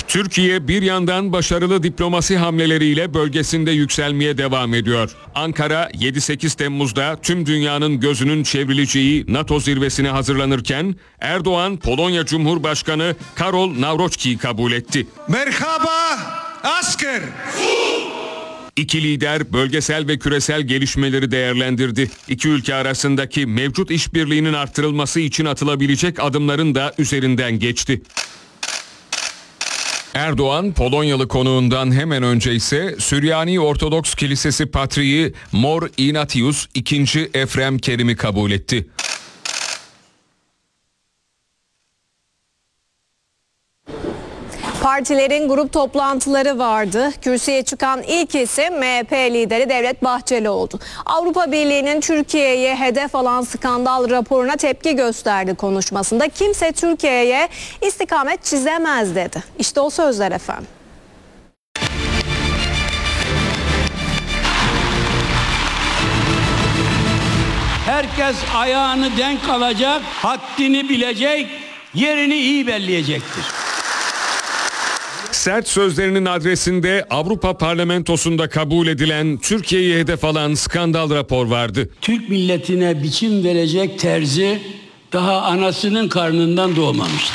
Türkiye bir yandan başarılı diplomasi hamleleriyle bölgesinde yükselmeye devam ediyor. Ankara 7-8 Temmuz'da tüm dünyanın gözünün çevrileceği NATO zirvesine hazırlanırken Erdoğan Polonya Cumhurbaşkanı Karol Nawrocki'yi kabul etti. Merhaba asker. İki lider bölgesel ve küresel gelişmeleri değerlendirdi. İki ülke arasındaki mevcut işbirliğinin artırılması için atılabilecek adımların da üzerinden geçti. Erdoğan, Polonyalı konuğundan hemen önce ise Süryani Ortodoks Kilisesi Patriği Mor Ignatius II. Efrem Kerim'i kabul etti. Partilerin grup toplantıları vardı. Kürsüye çıkan ilk isim MHP lideri Devlet Bahçeli oldu. Avrupa Birliği'nin Türkiye'ye hedef alan skandal raporuna tepki gösterdi konuşmasında. Kimse Türkiye'ye istikamet çizemez dedi. İşte o sözler efendim. Herkes ayağını denk alacak, haddini bilecek, yerini iyi belleyecektir. Sert sözlerinin adresinde Avrupa Parlamentosu'nda kabul edilen Türkiye'yi hedef alan skandal rapor vardı. Türk milletine biçim verecek terzi daha anasının karnından doğmamıştır.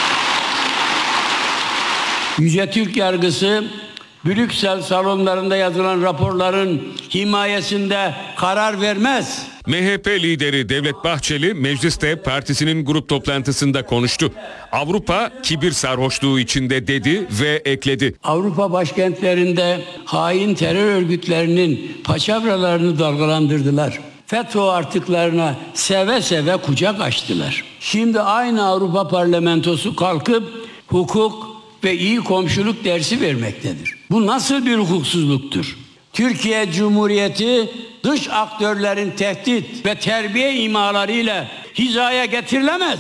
Yüce Türk yargısı Brüksel salonlarında yazılan raporların himayesinde karar vermez. MHP lideri Devlet Bahçeli mecliste partisinin grup toplantısında konuştu. Avrupa kibir sarhoşluğu içinde dedi ve ekledi. Avrupa başkentlerinde hain terör örgütlerinin paçavralarını dalgalandırdılar. FETÖ artıklarına seve seve kucak açtılar. Şimdi aynı Avrupa Parlamentosu kalkıp hukuk ve iyi komşuluk dersi vermektedir. Bu nasıl bir hukuksuzluktur? Türkiye Cumhuriyeti dış aktörlerin tehdit ve terbiye imalarıyla hizaya getirilemez.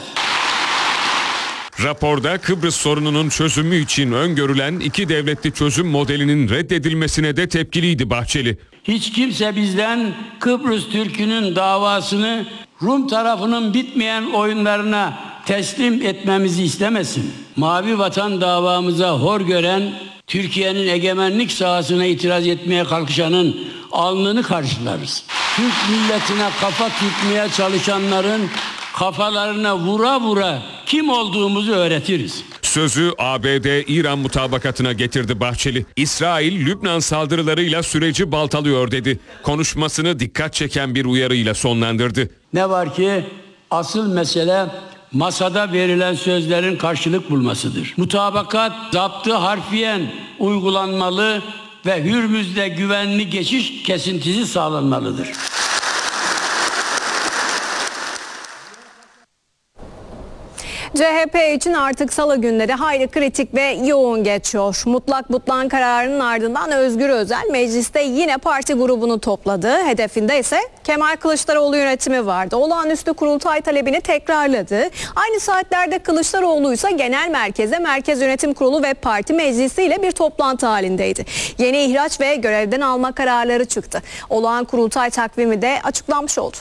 Raporda Kıbrıs sorununun çözümü için öngörülen iki devletli çözüm modelinin reddedilmesine de tepkiliydi Bahçeli. Hiç kimse bizden Kıbrıs Türk'ünün davasını Rum tarafının bitmeyen oyunlarına teslim etmemizi istemesin. Mavi vatan davamıza hor gören, Türkiye'nin egemenlik sahasına itiraz etmeye kalkışanın alnını karşılarız. Türk milletine kafa tutmaya çalışanların kafalarına vura vura kim olduğumuzu öğretiriz. Sözü ABD-İran mutabakatına getirdi Bahçeli. İsrail, Lübnan saldırılarıyla süreci baltalıyor dedi. Konuşmasını dikkat çeken bir uyarıyla sonlandırdı. Ne var ki asıl mesele masada verilen sözlerin karşılık bulmasıdır. Mutabakat zaptı harfiyen uygulanmalı ve Hürmüz'de güvenli geçiş kesintisi sağlanmalıdır. CHP için artık salı günleri hayli kritik ve yoğun geçiyor. Mutlak butlan kararının ardından Özgür Özel mecliste yine parti grubunu topladı. Hedefinde ise Kemal Kılıçdaroğlu yönetimi vardı. Olağanüstü kurultay talebini tekrarladı. Aynı saatlerde Kılıçdaroğlu ise genel merkeze Merkez Yönetim Kurulu ve parti meclisiyle bir toplantı halindeydi. Yeni ihraç ve görevden alma kararları çıktı. Olağan kurultay takvimi de açıklanmış oldu.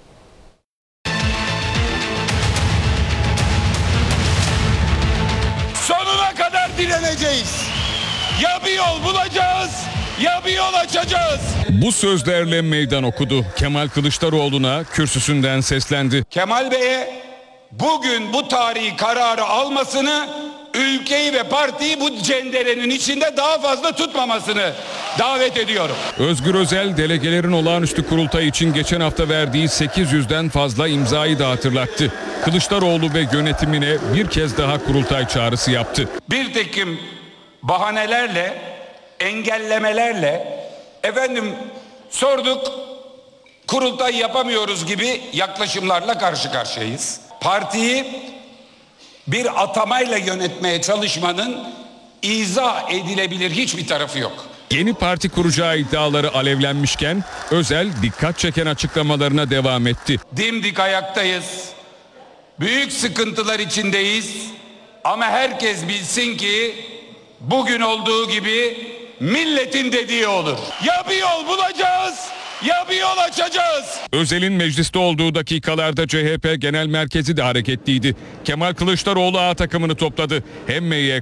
Sonuna kadar direneceğiz. Ya bir yol bulacağız ya bir yol açacağız. Bu sözlerle meydan okudu. Kemal Kılıçdaroğlu'na kürsüsünden seslendi. Kemal Bey'e bugün bu tarihi kararı almasını, ülkeyi ve partiyi bu cenderenin içinde daha fazla tutmamasını davet ediyorum. Özgür Özel delegelerin olağanüstü kurultay için geçen hafta verdiği 800'den fazla imzayı da hatırlattı. Kılıçdaroğlu ve yönetimine bir kez daha kurultay çağrısı yaptı. Bir takım bahanelerle, engellemelerle, sorduk kurultay yapamıyoruz gibi yaklaşımlarla karşı karşıyayız. Partiyi bir atamayla yönetmeye çalışmanın izah edilebilir hiçbir tarafı yok. Yeni parti kuracağı iddiaları alevlenmişken Özel dikkat çeken açıklamalarına devam etti. Dimdik ayaktayız. Büyük sıkıntılar içindeyiz. Ama herkes bilsin ki bugün olduğu gibi milletin dediği olur. Ya bir yol bulacağız ya bir yol açacağız. Özel'in mecliste olduğu dakikalarda CHP Genel Merkezi de hareketliydi. Kemal Kılıçdaroğlu A takımını topladı. Hem MYK